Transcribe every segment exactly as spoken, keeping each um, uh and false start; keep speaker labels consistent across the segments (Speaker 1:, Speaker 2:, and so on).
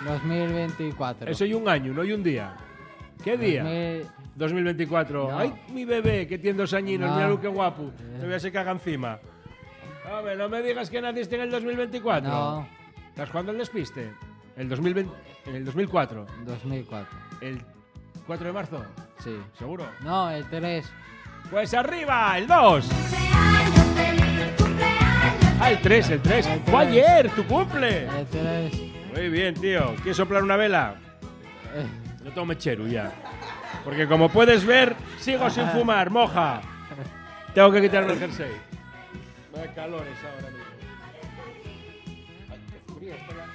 Speaker 1: dos mil veinticuatro.
Speaker 2: Eso y un año, no y un día. ¿Qué día?
Speaker 1: dos mil...
Speaker 2: dos mil veinticuatro.
Speaker 1: No.
Speaker 2: ¡Ay, mi bebé, que tiene dos añinos!
Speaker 1: No.
Speaker 2: Mira lo que guapo. Te voy a se caga encima. A ver, no me digas que naciste en el dos mil veinticuatro.
Speaker 1: No,
Speaker 2: ¿Estás jugando al despiste? El dos mil veinte, en el dos mil cuatro.
Speaker 1: dos mil cuatro.
Speaker 2: ¿El cuatro de marzo?
Speaker 1: Sí.
Speaker 2: ¿Seguro?
Speaker 1: No, el tres.
Speaker 2: Pues arriba, el dos. Ah, el tres, el tres. Fue ayer, tu cumple.
Speaker 1: El tres.
Speaker 2: Muy bien, tío. ¿Quieres soplar una vela?
Speaker 1: Eh,
Speaker 2: No tomo mechero ya. Porque como puedes ver, sigo sin fumar, moja. Tengo que quitarme el jersey. Vaya calores ahora mismo. Ay, qué frío está la...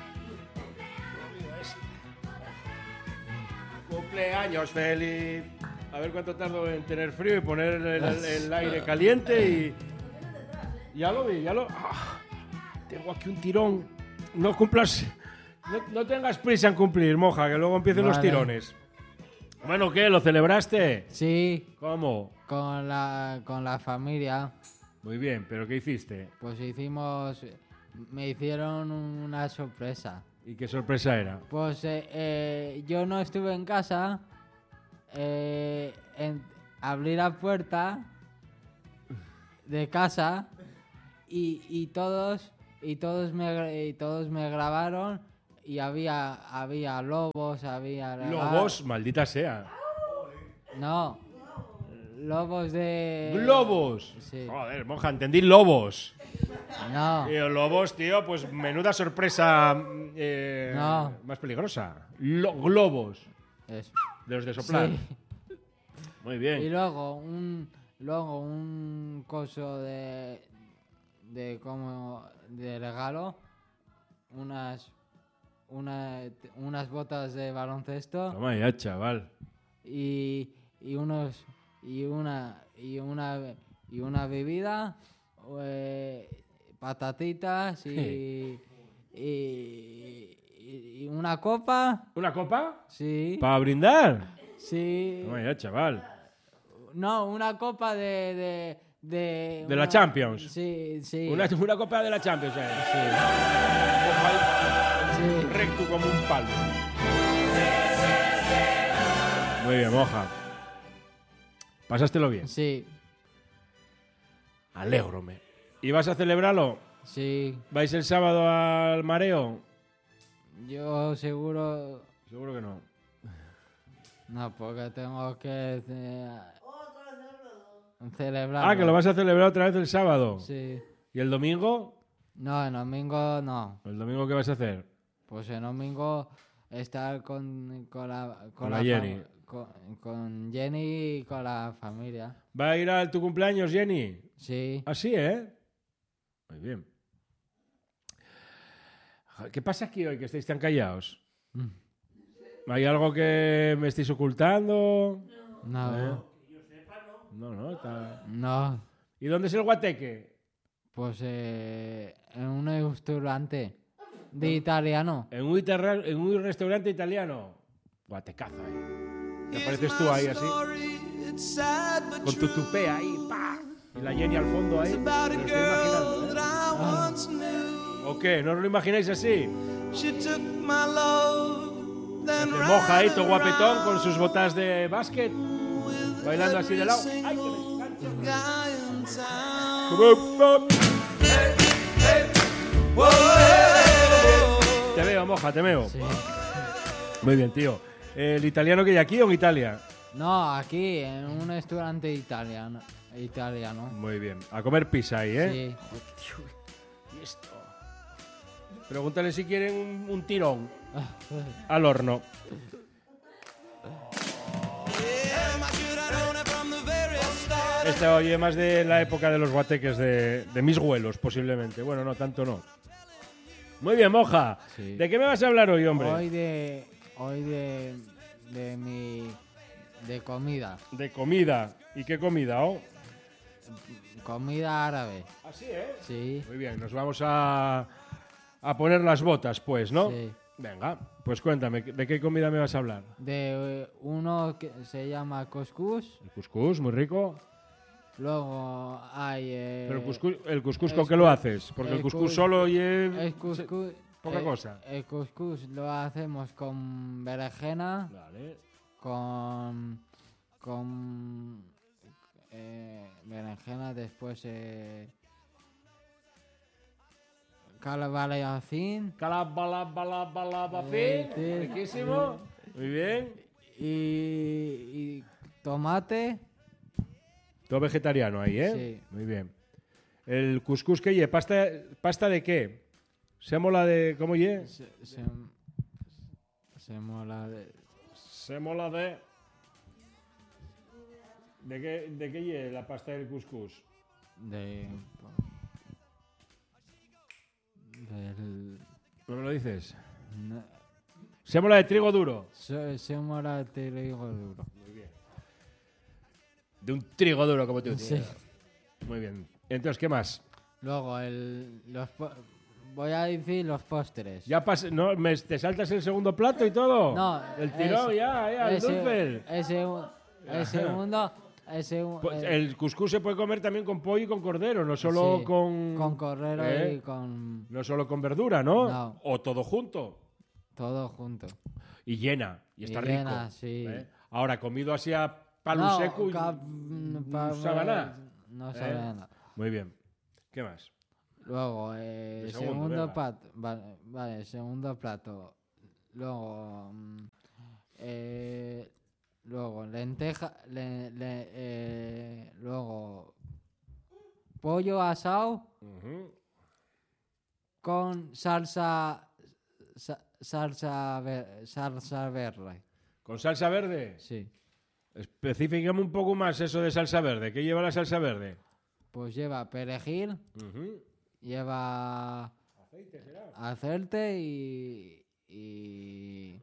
Speaker 2: Cumpleaños feliz. A ver cuánto tardo en tener frío y poner el, el- el aire caliente y... Ya lo vi, ya lo... Ah, tengo aquí un tirón. No cumplas... No, no tengas prisa en cumplir, moja, que luego empiecen los
Speaker 1: Vale.
Speaker 2: tirones. Bueno, ¿qué? ¿Lo celebraste?
Speaker 1: sí,
Speaker 2: ¿Cómo?
Speaker 1: con la, con la familia.
Speaker 2: Muy bien, ¿pero qué hiciste?
Speaker 1: Pues hicimos... Me hicieron una sorpresa.
Speaker 2: ¿Y qué sorpresa era?
Speaker 1: Pues eh, eh, yo no estuve en casa. Eh, en- abrí la puerta de casa y, y todos y todos me gra- y todos me grabaron y había había lobos, había
Speaker 2: Lobos, maldita sea.
Speaker 1: no lobos de
Speaker 2: ¡Globos!
Speaker 1: Sí.
Speaker 2: Joder, moja, entendí lobos.
Speaker 1: No,
Speaker 2: Tío, lobos, tío, pues menuda sorpresa eh,
Speaker 1: No.
Speaker 2: más peligrosa. Lo- globos,
Speaker 1: eso.
Speaker 2: de los de soplar.
Speaker 1: Sí.
Speaker 2: Muy
Speaker 1: Y
Speaker 2: bien.
Speaker 1: luego un luego un coso de de como de regalo, unas una- unas botas de baloncesto
Speaker 2: Toma ya, chaval.
Speaker 1: y, y unos y una y una y una bebida, eh, patatitas y, y y una copa,
Speaker 2: ¿Una copa?
Speaker 1: sí,
Speaker 2: ¿Para brindar?
Speaker 1: sí.
Speaker 2: Toma ya, chaval.
Speaker 1: No, una copa de... De, de,
Speaker 2: De la
Speaker 1: una-
Speaker 2: Champions.
Speaker 1: Sí, sí.
Speaker 2: Una, una copa de la Champions, eh.
Speaker 1: sí.
Speaker 2: Recto como un palo. Muy bien, moja. ¿Pasástelo bien?
Speaker 1: Sí,
Speaker 2: Alégrome. ¿Y vas a celebrarlo?
Speaker 1: sí.
Speaker 2: ¿Vais el sábado al mareo?
Speaker 1: Yo seguro...
Speaker 2: Seguro que no.
Speaker 1: No, porque tengo que... eh, celebrar.
Speaker 2: Ah, que lo vas a celebrar otra vez el sábado.
Speaker 1: Sí.
Speaker 2: ¿Y el domingo?
Speaker 1: No, el domingo no.
Speaker 2: ¿El domingo qué vas a hacer?
Speaker 1: Pues el domingo estar con, con la...
Speaker 2: Con la
Speaker 1: fam-
Speaker 2: Jenny.
Speaker 1: Con, con Jenny y con la familia.
Speaker 2: ¿Va a ir a tu cumpleaños, Jenny?
Speaker 1: Sí.
Speaker 2: Así, ¿eh? Muy bien. ¿Qué pasa aquí hoy que estáis tan callados? ¿Hay algo que me estéis ocultando?
Speaker 1: No.
Speaker 2: ¿Eh? No, no, está...
Speaker 1: No.
Speaker 2: ¿Y dónde es el guateque?
Speaker 1: Pues eh, en un restaurante de italiano.
Speaker 2: En un, iterra- en un restaurante italiano. Guatecaza ahí. ¿Te apareces tú ahí así? Con tu tupé ahí, pa. Y la Jenny al fondo ahí. ¿Me lo estoy imaginando, eh?
Speaker 1: Ah,
Speaker 2: ¿O qué? ¿No os lo imagináis así?
Speaker 3: She took my love, then
Speaker 2: Se moja ahí, todo guapetón, con sus botas de básquet. Bailando así de lado. ¡Ay, que me engancho!
Speaker 3: guy in town.
Speaker 2: Te veo, moja, te veo.
Speaker 1: sí.
Speaker 2: Muy bien, tío. ¿El italiano que hay aquí o en Italia?
Speaker 1: No, aquí, en un restaurante italiano. Italiano.
Speaker 2: Muy bien. A comer pizza ahí, ¿eh?
Speaker 1: Sí.
Speaker 2: ¿Y esto? Pregúntale si quieren un, un tirón al horno. Este oye más de la época de los guateques de, de mis abuelos, posiblemente. Bueno, no, tanto no. Muy bien, moja.
Speaker 1: Sí.
Speaker 2: ¿De qué me vas a hablar hoy, hombre?
Speaker 1: Hoy de. Hoy de. De mi. De comida.
Speaker 2: De comida. ¿Y qué comida, oh?
Speaker 1: Comida árabe.
Speaker 2: Así, ¿eh?
Speaker 1: Sí.
Speaker 2: Muy bien, nos vamos a, a poner las botas, pues, ¿no?
Speaker 1: Sí.
Speaker 2: Venga, pues cuéntame, ¿de qué comida me vas a hablar?
Speaker 1: De eh, uno que se llama couscous.
Speaker 2: El cuscús, muy rico.
Speaker 1: Luego hay. eh,
Speaker 2: Pero el cuscús, el cuscús
Speaker 1: es
Speaker 2: ¿con qué lo
Speaker 1: cu-
Speaker 2: haces? Porque el
Speaker 1: el
Speaker 2: cuscús
Speaker 1: cus-
Speaker 2: solo lleva...
Speaker 1: es couscous.
Speaker 2: poca
Speaker 1: eh,
Speaker 2: cosa.
Speaker 1: El couscous lo hacemos con berenjena,
Speaker 2: Vale.
Speaker 1: con... con... eh, berenjena, después... Eh, calabacín
Speaker 2: Calabalabalabalabalabafín.
Speaker 1: Eh, sí.
Speaker 2: Riquísimo. Muy bien.
Speaker 1: y, y tomate.
Speaker 2: Todo vegetariano ahí, ¿eh?
Speaker 1: Sí.
Speaker 2: Muy bien. El cuscús que lle, pasta, pasta de qué? Sémola de ¿cómo lle?
Speaker 1: Se, se, se mola de...
Speaker 2: Sémola de ¿De qué de qué lle la pasta del cuscús?
Speaker 1: de del...
Speaker 2: ¿No me lo dices?
Speaker 1: no,
Speaker 2: Sémola de trigo duro.
Speaker 1: se, se mola de trigo duro.
Speaker 2: Muy bien. De un trigo duro como tú.
Speaker 1: Sí.
Speaker 2: tío. Muy bien. Entonces, ¿qué más?
Speaker 1: Luego, el, los, po- voy a decir los postres.
Speaker 2: Ya pas no, me, ¿te saltas el segundo plato y todo?
Speaker 1: No,
Speaker 2: El tirón,
Speaker 1: es-
Speaker 2: ya, ya, el
Speaker 1: ese-
Speaker 2: dulce.
Speaker 1: El, segu- el segundo... El, segu-
Speaker 2: Pues
Speaker 1: el-
Speaker 2: el cuscús se puede comer también con pollo y con cordero, no solo
Speaker 1: sí,
Speaker 2: con...
Speaker 1: con cordero
Speaker 2: ¿eh?
Speaker 1: y con
Speaker 2: No solo con verdura, ¿no?
Speaker 1: No.
Speaker 2: O todo junto.
Speaker 1: todo junto.
Speaker 2: Y llena, y está
Speaker 1: Y
Speaker 2: rico.
Speaker 1: llena, sí.
Speaker 2: ¿eh? Ahora, comido así a palo
Speaker 1: No,
Speaker 2: seco y...
Speaker 1: cap- mm, pa-
Speaker 2: sabe a nada.
Speaker 1: No
Speaker 2: ¿eh?
Speaker 1: sabe a nada.
Speaker 2: Muy bien. ¿Qué más?
Speaker 1: Luego, eh,
Speaker 2: El segundo,
Speaker 1: segundo,
Speaker 2: venga.
Speaker 1: plato. Vale, vale, segundo plato. Luego, mm, eh, luego lenteja, le- le- eh, luego pollo asado
Speaker 2: Ujú.
Speaker 1: con salsa, sa- salsa, ver- salsa verde.
Speaker 2: ¿Con salsa verde?
Speaker 1: Sí.
Speaker 2: Específicame un poco más eso de salsa verde. ¿Qué lleva la salsa verde?
Speaker 1: Pues lleva perejil,
Speaker 2: Ujú.
Speaker 1: lleva
Speaker 2: Aceite, será.
Speaker 1: aceite y, y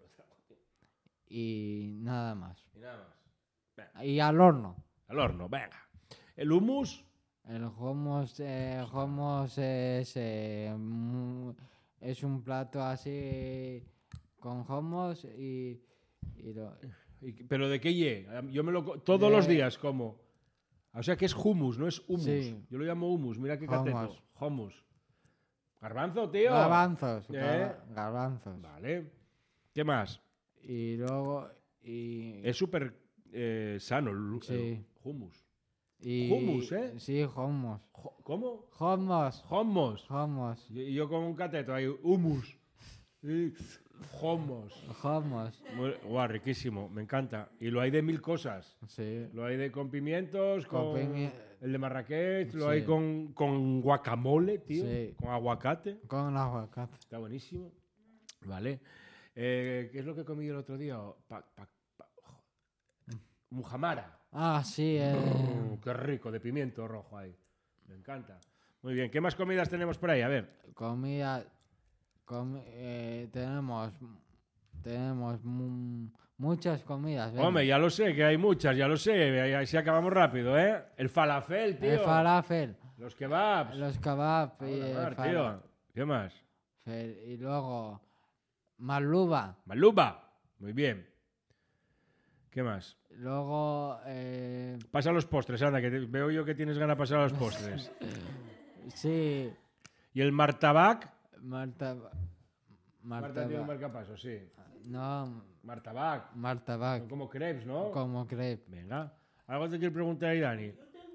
Speaker 1: y nada más.
Speaker 2: Y nada más. Venga,
Speaker 1: Y al horno.
Speaker 2: al horno, venga. El hummus,
Speaker 1: El hummus, eh, hummus es, eh, mu- es un plato así con hummus y, y lo-
Speaker 2: y- ¿pero de qué lle? Yo me lo co- todos
Speaker 1: De-
Speaker 2: los días como. O sea que es hummus, no es hummus.
Speaker 1: Sí.
Speaker 2: Yo lo llamo hummus, mira qué
Speaker 1: Hummus.
Speaker 2: cateto. Hummus. Garbanzo, tío.
Speaker 1: garbanzos,
Speaker 2: ¿Eh?
Speaker 1: garba- garbanzos.
Speaker 2: Vale. ¿Qué más?
Speaker 1: Y luego y,
Speaker 2: Es súper eh, sano el,
Speaker 1: Sí.
Speaker 2: el hummus.
Speaker 1: y-
Speaker 2: hummus, ¿eh?
Speaker 1: Sí, hummus.
Speaker 2: Jo- ¿Cómo?
Speaker 1: Hummus,
Speaker 2: Hummus.
Speaker 1: hummus,
Speaker 2: Y yo con un cateto ahí, hummus. Sí. Hummus.
Speaker 1: hummus.
Speaker 2: Muy- Guau, riquísimo, me encanta. Y lo hay de mil cosas.
Speaker 1: Sí.
Speaker 2: Lo hay de con pimientos, con,
Speaker 1: Con pimi-
Speaker 2: el de Marrakech, lo
Speaker 1: Sí.
Speaker 2: hay con, con guacamole, tío,
Speaker 1: Sí.
Speaker 2: con aguacate.
Speaker 1: Con aguacate.
Speaker 2: Está buenísimo. Vale. Eh, ¿Qué es lo que comí el otro día? Pa, pa, pa- jo- Mujamara.
Speaker 1: Ah, sí, eh,
Speaker 2: Mm, qué rico, de pimiento rojo ahí. Me encanta. Muy bien, ¿qué más comidas tenemos por ahí? A ver.
Speaker 1: comida. comi- eh, tenemos. Tenemos mu- muchas comidas. venga.
Speaker 2: Hombre, ya lo sé, que hay muchas, ya lo sé. Ahí, ahí sí acabamos rápido, ¿eh? El falafel, tío.
Speaker 1: El falafel,
Speaker 2: Los kebabs.
Speaker 1: los kebabs y
Speaker 2: Ahora,
Speaker 1: el
Speaker 2: mar,
Speaker 1: falafel.
Speaker 2: tío. ¿Qué más?
Speaker 1: Y luego. Maluba.
Speaker 2: Maluba. Muy bien. ¿Qué más?
Speaker 1: Luego. Eh,
Speaker 2: Pasa a los postres, anda, que te- veo yo que tienes ganas de pasar a los postres.
Speaker 1: sí.
Speaker 2: ¿Y el martabac?
Speaker 1: Marta.
Speaker 2: Marta
Speaker 1: Marta.
Speaker 2: tiene un marcapaso, sí.
Speaker 1: No,
Speaker 2: Martabac.
Speaker 1: Marta
Speaker 2: Son
Speaker 1: Bach.
Speaker 2: como crepes, ¿no?
Speaker 1: Como crepe.
Speaker 2: Venga. Algo te quiero preguntar ahí, Dani.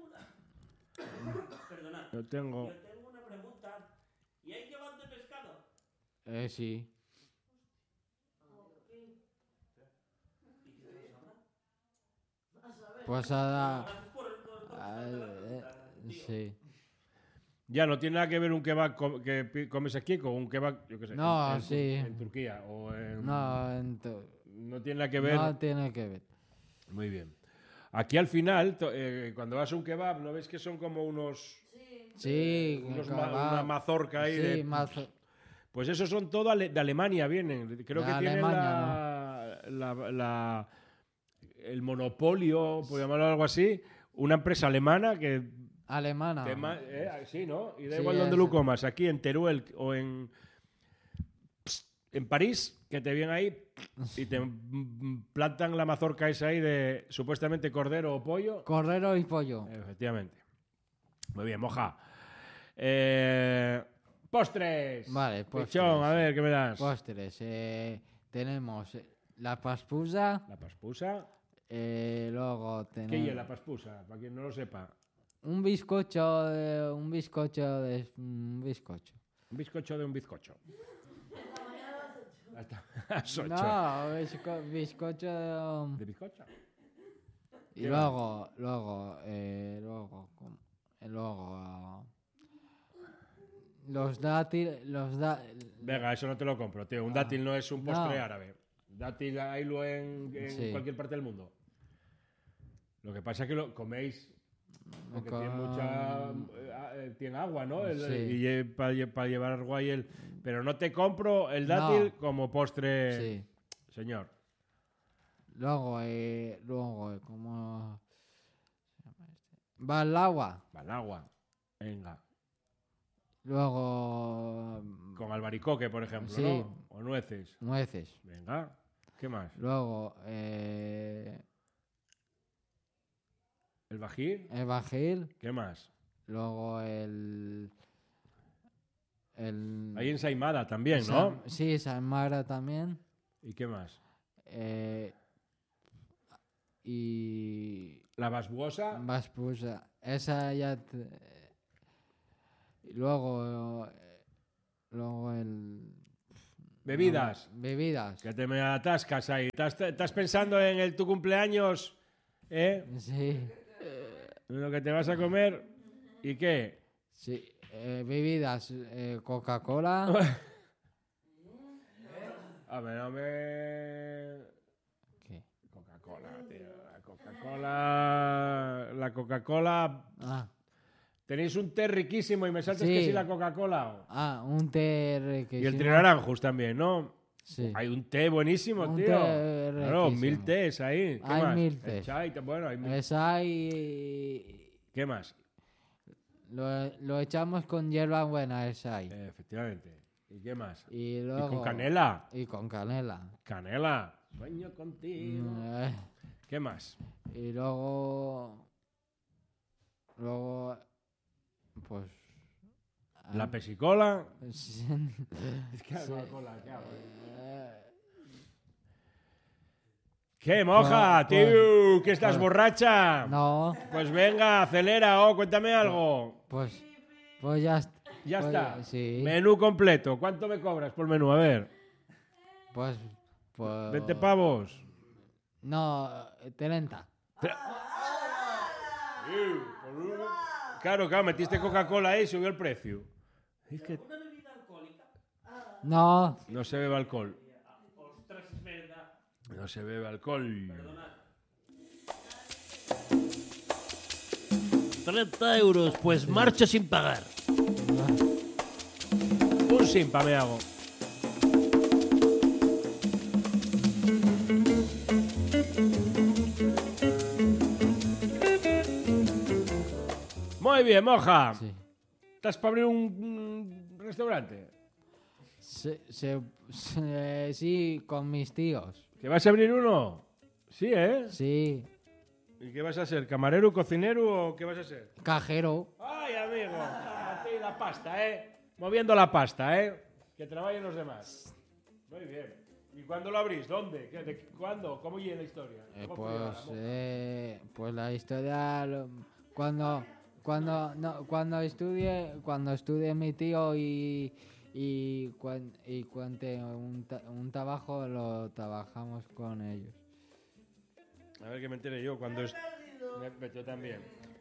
Speaker 4: Perdona,
Speaker 2: Yo tengo...
Speaker 4: yo tengo una pregunta. ¿Y hay kebab de pescado?
Speaker 1: Eh, sí. Pues a, a- eh, sí.
Speaker 2: Ya, no tiene nada que ver un kebab co- que pi- comes aquí con un kebab, yo qué sé,
Speaker 1: No,
Speaker 2: en, en-
Speaker 1: sí.
Speaker 2: en Turquía o en...
Speaker 1: No, ento-
Speaker 2: No tiene nada que ver.
Speaker 1: no tiene que ver.
Speaker 2: Muy bien. Aquí al final, to- eh, cuando vas a un kebab, ¿no ves que son como unos...
Speaker 1: Sí,
Speaker 2: unos ma-
Speaker 1: kebab.
Speaker 2: una mazorca ahí
Speaker 1: Sí,
Speaker 2: de...
Speaker 1: mazo-
Speaker 2: Pues esos son todo ale- de Alemania, vienen. Creo
Speaker 1: De
Speaker 2: que tienen
Speaker 1: Alemania,
Speaker 2: la, la- la- el monopolio, por llamarlo algo así, una empresa alemana que...
Speaker 1: alemana.
Speaker 2: te ma- eh, sí, ¿no? Y da
Speaker 1: Sí,
Speaker 2: igual donde
Speaker 1: es-
Speaker 2: lo comas, aquí en Teruel o en... En París, que te vienen ahí y te mm, plantan la mazorca esa ahí de supuestamente cordero o pollo.
Speaker 1: Cordero y pollo.
Speaker 2: Efectivamente. Muy bien, moja. Eh, Postres.
Speaker 1: Vale, postres.
Speaker 2: Pichón, a ver, ¿qué me das?
Speaker 1: Postres. Eh, tenemos eh, la paspusa.
Speaker 2: La paspusa.
Speaker 1: Eh, luego
Speaker 2: ¿Qué es
Speaker 1: tenemos
Speaker 2: la paspusa? Para quien no lo sepa.
Speaker 1: un bizcocho, de, un bizcocho de un bizcocho.
Speaker 2: Un bizcocho de un bizcocho. Hasta las ocho.
Speaker 1: No, bizco- bizcocho de,
Speaker 2: ¿De bizcocho?
Speaker 1: y
Speaker 2: ¿Qué
Speaker 1: luego, luego, eh, luego, com- eh, luego ah, los dátiles, los da,
Speaker 2: Venga, eso no te lo compro, tío. Un dátil no es un postre
Speaker 1: No.
Speaker 2: árabe. Dátil haylo en, en
Speaker 1: Sí.
Speaker 2: cualquier parte del mundo. Lo que pasa es que lo coméis porque
Speaker 1: con-
Speaker 2: tiene mucha eh, ah, eh, tiene agua, ¿no? El-
Speaker 1: Sí.
Speaker 2: Y para llevar guay el, pero no te compro el dátil
Speaker 1: No.
Speaker 2: como postre,
Speaker 1: sí.
Speaker 2: señor.
Speaker 1: Luego, eh, luego, eh, ¿cómo se llama este? Va al agua.
Speaker 2: Va el agua. Venga.
Speaker 1: Luego,
Speaker 2: Con albaricoque, por ejemplo,
Speaker 1: Sí.
Speaker 2: ¿no? O nueces.
Speaker 1: nueces.
Speaker 2: Venga. ¿Qué más?
Speaker 1: Luego, eh,
Speaker 2: El bají.
Speaker 1: el bajil.
Speaker 2: ¿Qué más?
Speaker 1: Luego el. el
Speaker 2: Hay ensaimada también, ¿no?
Speaker 1: San- sí, San Mara también.
Speaker 2: ¿Y qué más?
Speaker 1: Eh, y.
Speaker 2: La basbuosa.
Speaker 1: Baspusa. Esa ya. te- y luego. eh, luego el.
Speaker 2: Bebidas.
Speaker 1: no, bebidas.
Speaker 2: Que te me atascas ahí. ¿Estás, estás pensando en el, tu cumpleaños? ¿Eh?
Speaker 1: Sí.
Speaker 2: En lo que te vas a comer. ¿Y qué?
Speaker 1: Sí. eh, bebidas. eh, Coca-Cola.
Speaker 2: A ver, no me...
Speaker 1: ¿Qué?
Speaker 2: Coca-Cola, tío. La Coca-Cola... La Coca-Cola...
Speaker 1: Ah.
Speaker 2: Tenéis un té riquísimo y me saltas
Speaker 1: Sí.
Speaker 2: que sí la Coca-Cola.
Speaker 1: Ah, un té
Speaker 2: Y el
Speaker 1: riquísimo.
Speaker 2: trinaranjus también, ¿no?
Speaker 1: Sí.
Speaker 2: Hay un té buenísimo,
Speaker 1: Un
Speaker 2: tío.
Speaker 1: té
Speaker 2: Claro,
Speaker 1: riquísimo.
Speaker 2: mil tés ahí. ¿Qué
Speaker 1: Hay
Speaker 2: más?
Speaker 1: mil
Speaker 2: El
Speaker 1: tés.
Speaker 2: chai, bueno, hay mil...
Speaker 1: Esa y.
Speaker 2: ¿Qué más?
Speaker 1: Lo, lo echamos con hierba buena, esa ahí.
Speaker 2: Eh, efectivamente. ¿Y qué más?
Speaker 1: Y
Speaker 2: Y
Speaker 1: luego.
Speaker 2: con canela.
Speaker 1: Y con canela.
Speaker 2: Canela. Sueño contigo.
Speaker 1: Mm, eh,
Speaker 2: ¿Qué más?
Speaker 1: Y luego. Luego. Pues.
Speaker 2: La
Speaker 1: ah,
Speaker 2: pesicola.
Speaker 1: sí,
Speaker 2: Es que la Coca-Cola, ¿qué hago?
Speaker 1: eh,
Speaker 2: ¿Qué moja,
Speaker 1: Pues-
Speaker 2: tío? ¿Que estás
Speaker 1: pues-
Speaker 2: borracha?
Speaker 1: No,
Speaker 2: Pues venga, acelera, oh, cuéntame algo.
Speaker 1: pues. Pues ya está.
Speaker 2: Ya
Speaker 1: pues,
Speaker 2: está.
Speaker 1: Sí.
Speaker 2: Menú completo. ¿Cuánto me cobras por menú? A ver.
Speaker 1: Pues. pues
Speaker 2: veinte pavos.
Speaker 1: No, treinta.
Speaker 2: Claro, claro, metiste Coca-Cola ahí y subió el precio. Es que
Speaker 4: Una bebida alcohólica.
Speaker 1: No,
Speaker 2: no se bebe alcohol.
Speaker 4: Ostras, es verdad.
Speaker 2: No se bebe alcohol.
Speaker 4: Perdona. treinta euros, pues marcho sin pagar.
Speaker 2: Un simpa me hago. Muy bien, moja.
Speaker 1: sí.
Speaker 2: ¿Estás para abrir un, un restaurante?
Speaker 1: Se, se- se- sí, con mis tíos.
Speaker 2: ¿Que vas a abrir uno? Sí, ¿eh?
Speaker 1: Sí.
Speaker 2: ¿Y qué vas a ser? ¿Camarero, cocinero o qué vas a ser?
Speaker 1: Cajero.
Speaker 2: ¡Ay, amigo! A ti la pasta, ¿eh? Moviendo la pasta, ¿eh? Que trabajen los demás. Muy bien. ¿Y cuándo lo abrís? ¿Dónde? ¿Qué- de- ¿Cuándo? ¿Cómo llega la historia?
Speaker 1: Eh,
Speaker 2: ¿Cómo fue la
Speaker 1: pues,
Speaker 2: moja?
Speaker 1: eh, pues la historia lo- cuando cuando no, cuando estudie cuando estudie mi tío y y cuan, y cuente un, ta- un trabajo lo trabajamos con ellos.
Speaker 2: A ver que me entere yo. Cuando est- me, me- yo también.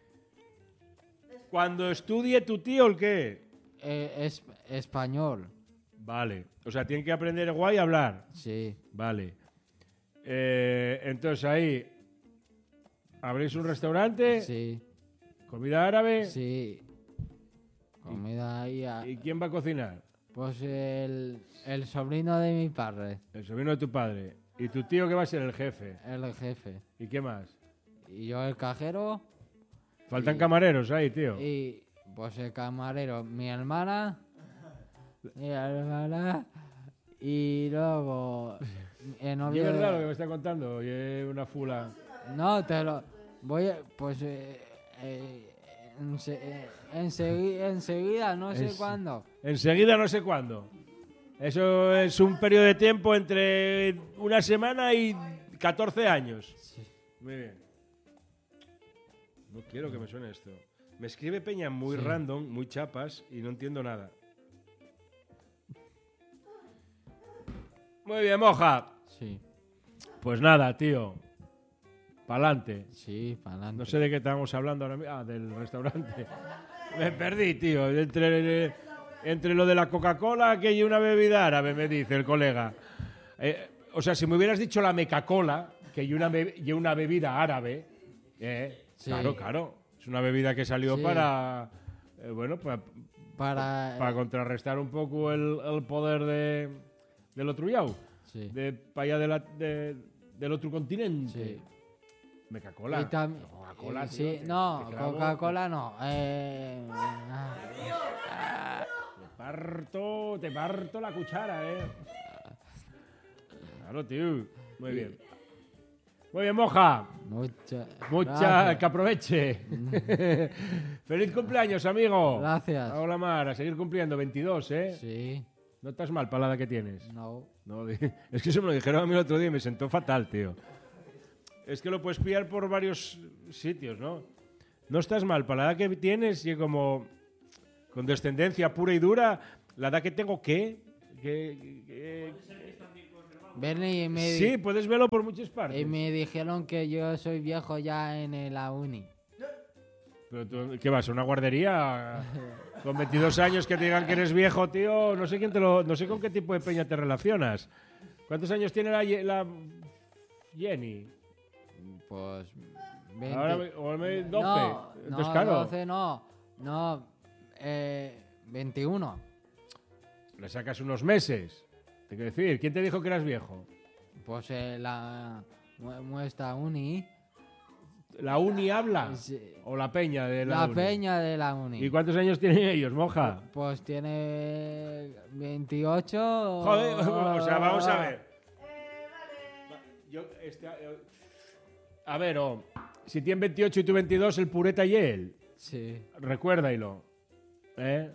Speaker 2: Cuando estudie tu tío, ¿el qué?
Speaker 1: Eh, es español.
Speaker 2: Vale. O sea, tienen que aprender guay a hablar.
Speaker 1: Sí.
Speaker 2: Vale. Eh, entonces ahí abrís un restaurante,
Speaker 1: Sí.
Speaker 2: comida árabe.
Speaker 1: Sí. Comida ahí. a-
Speaker 2: ¿Y quién va a cocinar?
Speaker 1: Pues el, el sobrino de mi padre,
Speaker 2: El sobrino de tu padre. ¿Y tu tío que va a ser el jefe?
Speaker 1: el jefe.
Speaker 2: ¿Y qué más?
Speaker 1: Y yo el cajero.
Speaker 2: Faltan
Speaker 1: Y-
Speaker 2: camareros ahí, tío.
Speaker 1: Y pues el camarero, mi hermana. Mi hermana. Y luego. El
Speaker 2: ¿Y
Speaker 1: novio
Speaker 2: es
Speaker 1: de-
Speaker 2: verdad lo que me está contando? Oye, una fula.
Speaker 1: No, te lo. Voy a. Pues. eh, eh, Ense- eh, ensegui- enseguida, no sé
Speaker 2: Es-
Speaker 1: cuándo.
Speaker 2: Enseguida no sé cuándo. Eso es un periodo de tiempo entre una semana y catorce años.
Speaker 1: Sí.
Speaker 2: Muy bien. No quiero que me suene esto. Me escribe Peña muy
Speaker 1: Sí.
Speaker 2: random, muy chapas, y no entiendo nada. Muy bien, Moja.
Speaker 1: Sí,
Speaker 2: Pues nada, tío. Pa'lante.
Speaker 1: sí, para adelante.
Speaker 2: No sé de qué estábamos hablando ahora mismo. Ah, del restaurante. Me perdí, tío. Entre, entre lo de la Coca-Cola, que hay una bebida árabe, me dice el colega. Eh, o sea, si me hubieras dicho la Meca-Cola, que hay una, be- y una bebida árabe, eh,
Speaker 1: Sí.
Speaker 2: claro, claro. Es una bebida que salió
Speaker 1: Sí.
Speaker 2: para, eh, bueno, pa-
Speaker 1: Para...
Speaker 2: para contrarrestar un poco el, el poder de, del otro yao,
Speaker 1: Sí.
Speaker 2: de para allá de la- de- del otro continente.
Speaker 1: Sí.
Speaker 2: Meca-Cola.
Speaker 1: Y tam-
Speaker 2: Coca-Cola,
Speaker 1: eh,
Speaker 2: tío,
Speaker 1: sí,
Speaker 2: que-
Speaker 1: no,
Speaker 2: que grabo-
Speaker 1: Coca-Cola no. Eh, ah,
Speaker 2: Te parto, te parto la cuchara, eh. Claro, tío. Muy bien. Muy bien, Moja.
Speaker 1: mucha-
Speaker 2: Mucha,
Speaker 1: gracias.
Speaker 2: que aproveche. Feliz cumpleaños, amigo.
Speaker 1: Gracias.
Speaker 2: Hola, Mar, a seguir cumpliendo. veintidós, ¿eh?
Speaker 1: Sí,
Speaker 2: No estás mal para la edad que tienes.
Speaker 1: no.
Speaker 2: No, di- es que eso me lo dijeron a mí el otro día y me sentó fatal, tío. Es que lo puedes pillar por varios sitios, ¿no? No estás mal para la edad que tienes y como con descendencia pura y dura, la edad que tengo, ¿qué? ¿Qué- qué-
Speaker 1: Bernie, y me,
Speaker 2: Sí, puedes verlo por muchas partes.
Speaker 1: y me dijeron que yo soy viejo ya en la uni.
Speaker 2: Pero tú, ¿qué vas? ¿A una guardería? Con veintidós años que te digan que eres viejo, tío. No sé quién te lo, no sé con qué tipo de peña te relacionas. ¿Cuántos años tiene la, Ye- la Jenny?
Speaker 1: Pues veinte.
Speaker 2: Ahora me- o me- doce.
Speaker 1: No,
Speaker 2: Entonces,
Speaker 1: no,
Speaker 2: claro,
Speaker 1: doce no. No, eh, veintiuno.
Speaker 2: le sacas unos meses. Te quiero decir, ¿quién te dijo que eras viejo?
Speaker 1: Pues eh, la mu- muestra uni.
Speaker 2: ¿La uni habla?
Speaker 1: Sí.
Speaker 2: ¿O la peña de la,
Speaker 1: La
Speaker 2: uni?
Speaker 1: peña de la uni.
Speaker 2: ¿Y cuántos años tienen ellos, Moja?
Speaker 1: Pues tiene veintiocho.
Speaker 2: Joder, o sea, vamos a ver. Va- yo, este, eh, a ver, oh, si tiene veintiocho y tú veintidós, el pureta y él.
Speaker 1: Sí.
Speaker 2: Recuérdalo. ¿Eh?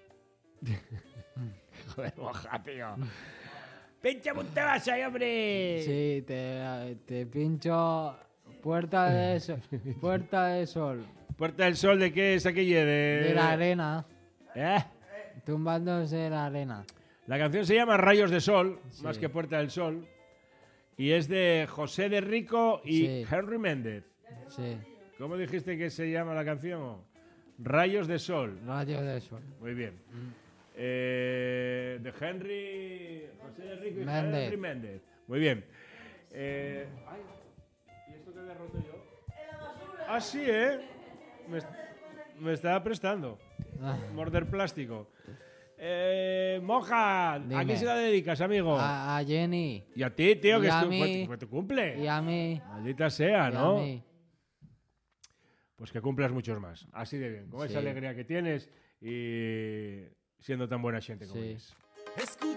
Speaker 2: Joder, Moja, tío. ¡Pincha un tabazo ahí, hombre!
Speaker 1: Sí, te, te pincho Puerta de Sol. Puerta de Sol.
Speaker 2: ¿Puerta del Sol de qué es aquella? De,
Speaker 1: De la arena.
Speaker 2: ¿Eh?
Speaker 1: Tumbándose en la arena.
Speaker 2: La canción se llama Rayos de Sol,
Speaker 1: Sí.
Speaker 2: más que Puerta del Sol. Y es de José de Rico y
Speaker 1: Sí.
Speaker 2: Henry Méndez.
Speaker 1: Sí.
Speaker 2: ¿Cómo dijiste que se llama la canción? Rayos de Sol.
Speaker 1: Rayos de Sol.
Speaker 2: Muy bien. Eh, de Henry. José de Rico y
Speaker 1: Méndez.
Speaker 2: Henry Méndez. Muy bien. Eh, ay, ¿y esto qué he roto yo? Ah, sí, ¿eh? Me, est- me estaba prestando.
Speaker 1: Ah,
Speaker 2: Morder plástico. Eh, Moja, ¿a
Speaker 1: Dime.
Speaker 2: quién se la dedicas, amigo?
Speaker 1: A, a Jenny.
Speaker 2: Y a ti, tío,
Speaker 1: Y
Speaker 2: que
Speaker 1: a
Speaker 2: es tu,
Speaker 1: mí.
Speaker 2: fue, fue tu cumple.
Speaker 1: Y a mí.
Speaker 2: Maldita sea,
Speaker 1: y a
Speaker 2: ¿no?
Speaker 1: mí.
Speaker 2: Pues que cumplas muchos más. Así de bien. Con
Speaker 1: Sí.
Speaker 2: esa alegría que tienes y siendo tan buena gente como
Speaker 1: Sí.
Speaker 2: eres.
Speaker 3: Escucha